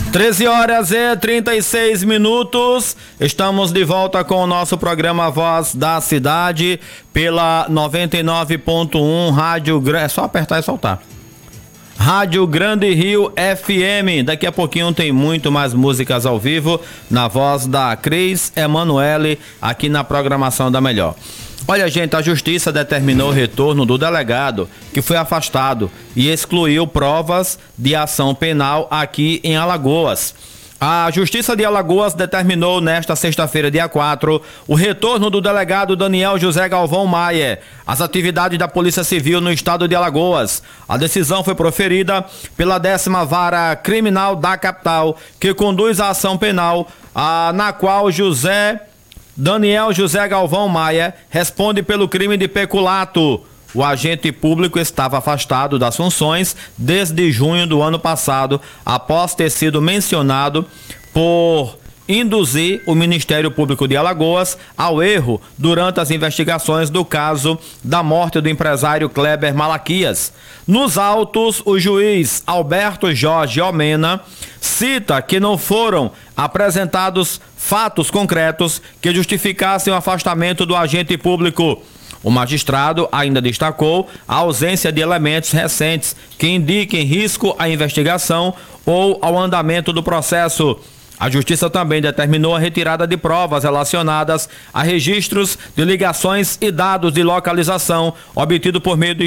13h36. Estamos de volta com o nosso programa Voz da Cidade pela 99.1 Rádio Grande. É só apertar e soltar. Rádio Grande Rio FM. Daqui a pouquinho tem muito mais músicas ao vivo na voz da Cris Emanuele aqui na programação da Melhor. Olha, gente, a Justiça determinou o retorno do delegado que foi afastado e excluiu provas de ação penal aqui em Alagoas. A Justiça de Alagoas determinou nesta sexta-feira, dia 4, o retorno do delegado Daniel José Galvão Maia às atividades da Polícia Civil no estado de Alagoas. A decisão foi proferida pela 10ª Vara Criminal da capital, que conduz a ação penal, na qual Daniel José Galvão Maia responde pelo crime de peculato. O agente público estava afastado das funções desde junho do ano passado, após ter sido mencionado por induzir o Ministério Público de Alagoas ao erro durante as investigações do caso da morte do empresário Kleber Malaquias. Nos autos, o juiz Alberto Jorge Almena cita que não foram apresentados fatos concretos que justificassem o afastamento do agente público. O magistrado ainda destacou a ausência de elementos recentes que indiquem risco à investigação ou ao andamento do processo. A Justiça também determinou a retirada de provas relacionadas a registros de ligações e dados de localização obtido por meio de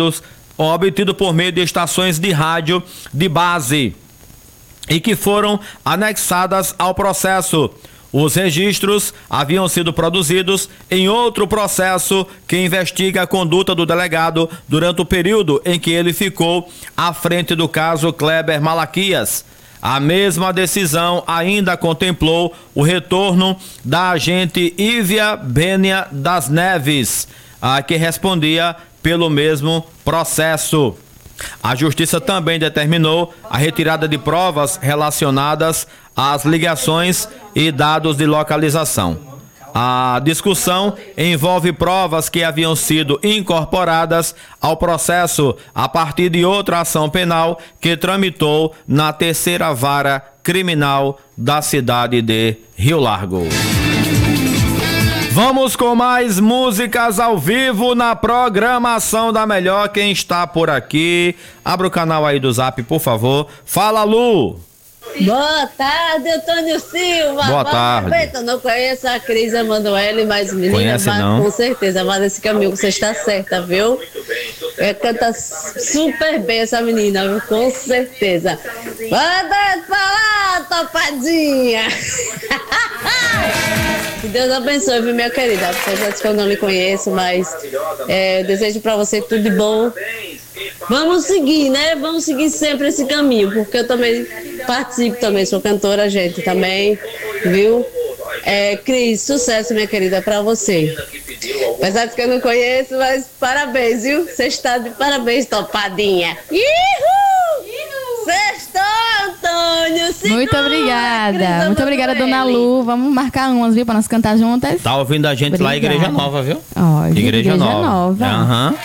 estações de rádio de base e que foram anexadas ao processo. Os registros haviam sido produzidos em outro processo que investiga a conduta do delegado durante o período em que ele ficou à frente do caso Kleber Malaquias. A mesma decisão ainda contemplou o retorno da agente Ívia Bênia das Neves, que respondia pelo mesmo processo. A Justiça também determinou a retirada de provas relacionadas às ligações e dados de localização. A discussão envolve provas que haviam sido incorporadas ao processo a partir de outra ação penal que tramitou na 3ª Vara Criminal da cidade de Rio Largo. Vamos com mais músicas ao vivo na programação da Melhor. Quem está por aqui, abra o canal aí do Zap, por favor. Fala, Lu! Boa tarde, Antônio Silva. Boa tarde. Eu não conheço a Cris Emanuele, mas menina, conhece, não? Com certeza, mas esse caminho você está certa, viu? Canta super bem essa menina, viu? Com certeza. Manda falar, topadinha. Que Deus abençoe, viu, minha querida? Apesar de que eu não lhe conheço, mas eu desejo pra você tudo de bom. Vamos seguir, né? Vamos seguir sempre esse caminho, porque eu também participo, também sou cantora, gente, também, viu? Cris, sucesso, minha querida, pra você. Apesar de que eu não conheço, mas parabéns, viu? Você está de parabéns, topadinha. Sextou, Antônio! Muito obrigada. Muito obrigada, dona Lu. Vamos marcar umas, viu? Pra nós cantar juntas. Tá ouvindo a gente lá, Igreja Nova, viu? Igreja Nova. Aham.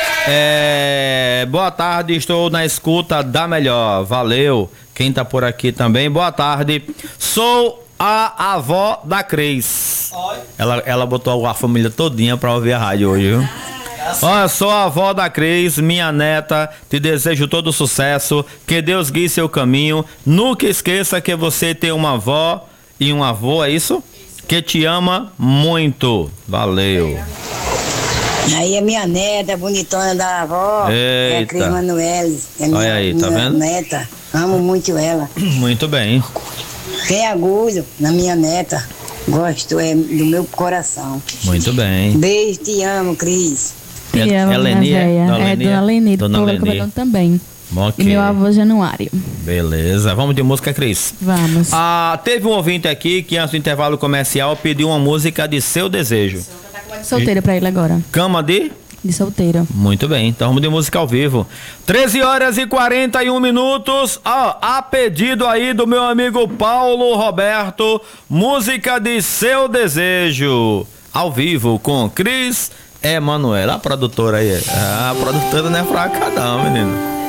Boa tarde, estou na escuta da Melhor. Valeu. Quem tá por aqui também, boa tarde. Sou a avó da Cris. Ela botou a família todinha pra ouvir a rádio hoje, viu? Olha, sou a avó da Cris, minha neta, te desejo todo sucesso, que Deus guie seu caminho, nunca esqueça que você tem uma avó e um avô, é isso? Que te ama muito, valeu. Aí é minha neta, bonitona da avó, é a Cris Emanuele, olha aí, tá vendo? Neta, amo muito ela. Muito bem. Tem orgulho na minha neta, gosto, do meu coração. Muito bem. Beijo, te amo, Cris. Eleni, Dona Leni, também. Okay. E meu avô Januário. Beleza, vamos de música, Cris. Vamos. Teve um ouvinte aqui que antes do intervalo comercial pediu uma música de Seu Desejo. Solteira pra ele agora. Cama de solteira. Muito bem, então vamos de música ao vivo. 13h41. A pedido aí do meu amigo Paulo Roberto, música de Seu Desejo. Ao vivo com Cris Emanuele, a produtora aí. A produtora não é fraca não, menino.